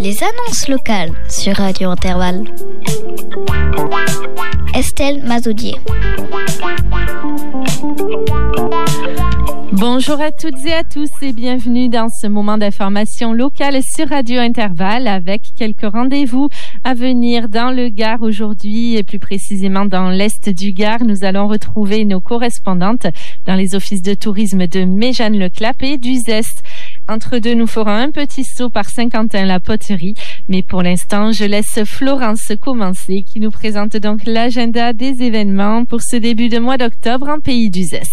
Les annonces locales sur Radio Intervalle. Estelle Mazoudier. Bonjour à toutes et à tous et bienvenue dans ce moment d'information locale sur Radio Intervalle avec quelques rendez-vous à venir dans le Gard aujourd'hui et plus précisément dans l'Est du Gard. Nous allons retrouver nos correspondantes dans les offices de tourisme de Méjeanne-le-Clap et d'Uzès. Entre deux, nous ferons un petit saut par Saint-Quentin-la-Poterie. Mais pour l'instant, je laisse Florence commencer qui nous présente donc l'agenda des événements pour ce début de mois d'octobre en pays d'Uzès.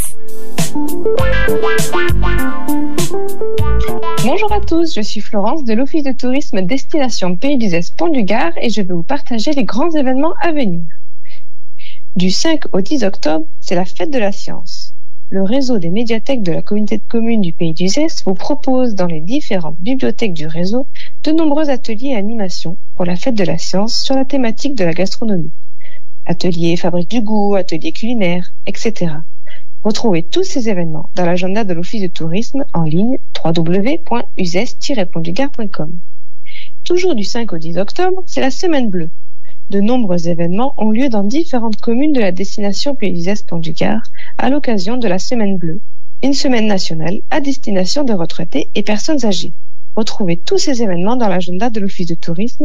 Bonjour à tous, je suis Florence de l'Office de tourisme Destination Pays d'Uzès Pont du Gard et je vais vous partager les grands événements à venir. Du 5 au 10 octobre, c'est la fête de la science. Le réseau des médiathèques de la communauté de communes du Pays d'Uzès vous propose dans les différentes bibliothèques du réseau de nombreux ateliers et animations pour la fête de la science sur la thématique de la gastronomie. Ateliers fabrique du goût, ateliers culinaires, etc. Retrouvez tous ces événements dans l'agenda de l'Office de tourisme en ligne www.uzès-pontdugard.com. Toujours du 5 au 10 octobre, c'est la Semaine Bleue. De nombreux événements ont lieu dans différentes communes de la destination Pays d'Uzès Pont du Gard à l'occasion de la Semaine Bleue, une semaine nationale à destination de retraités et personnes âgées. Retrouvez tous ces événements dans l'agenda de l'Office de tourisme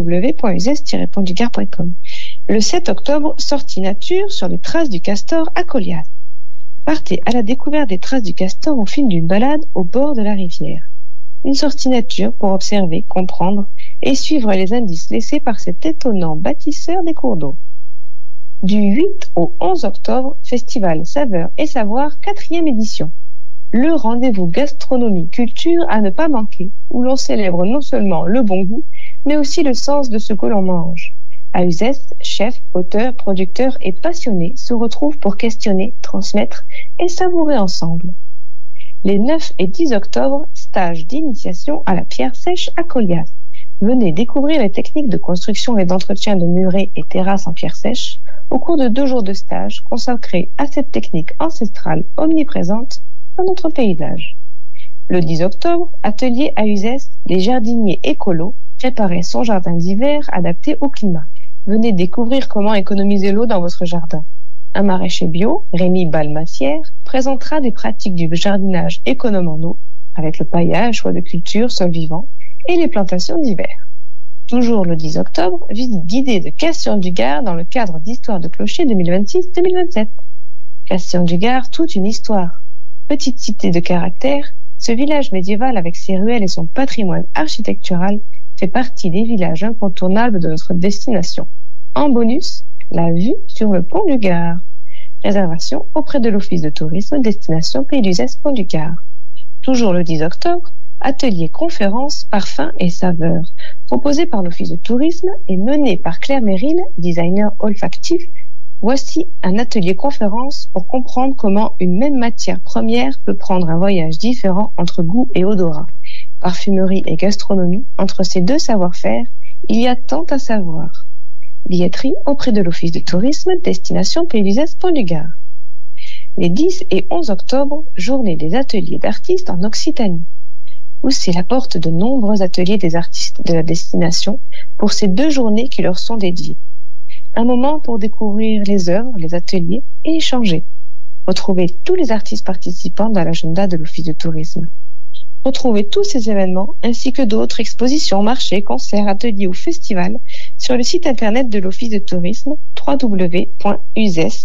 www.uzès-pontdugard.com. Le 7 octobre, sortie nature sur les traces du castor à Colias. Partez à la découverte des traces du castor au fil d'une balade au bord de la rivière. Une sortie nature pour observer, comprendre et suivre les indices laissés par cet étonnant bâtisseur des cours d'eau. Du 8 au 11 octobre, Festival Saveurs et Savoirs 4e édition. Le rendez-vous gastronomie culture à ne pas manquer, où l'on célèbre non seulement le bon goût, mais aussi le sens de ce que l'on mange. À Uzès, chefs, auteurs, producteurs et passionnés se retrouvent pour questionner, transmettre et savourer ensemble. Les 9 et 10 octobre, stage d'initiation à la pierre sèche à Colias. Venez découvrir les techniques de construction et d'entretien de murets et terrasses en pierre sèche au cours de 2 jours de stage consacrés à cette technique ancestrale omniprésente dans notre paysage. Le 10 octobre, atelier à Uzès, les jardiniers écolos, préparer son jardin d'hiver adapté au climat. Venez découvrir comment économiser l'eau dans votre jardin. Un maraîcher bio, Rémi Balmassière, présentera des pratiques du jardinage économe en eau, avec le paillage, choix de culture, sol vivant, et les plantations d'hiver. Toujours le 10 octobre, visite guidée de Castillon-du-Gard dans le cadre d'Histoire de clocher 2026-2027. Castillon-du-Gard, toute une histoire. Petite cité de caractère, ce village médiéval avec ses ruelles et son patrimoine architectural fait partie des villages incontournables de notre destination. En bonus, la vue sur le pont du Gard. Réservation auprès de l'Office de tourisme Destination Pays d'Uzès Pont du Gard. Toujours le 10 octobre, atelier conférence parfums et saveurs, proposé par l'Office de tourisme et mené par Claire Méril, designer olfactif. Voici un atelier conférence pour comprendre comment une même matière première peut prendre un voyage différent entre goût et odorat. Parfumerie et gastronomie, entre ces deux savoir-faire, il y a tant à savoir. Billetterie auprès de l'Office de tourisme Destination Pays d'Uzès Pont du Gard. Les 10 et 11 octobre, journée des ateliers d'artistes en Occitanie. Poussez la porte de nombreux ateliers des artistes de la destination pour ces 2 journées qui leur sont dédiées. Un moment pour découvrir les œuvres, les ateliers et échanger. Retrouvez tous les artistes participants dans l'agenda de l'Office de tourisme. Retrouvez tous ces événements ainsi que d'autres expositions, marchés, concerts, ateliers ou festivals sur le site internet de l'Office de tourisme www.uzès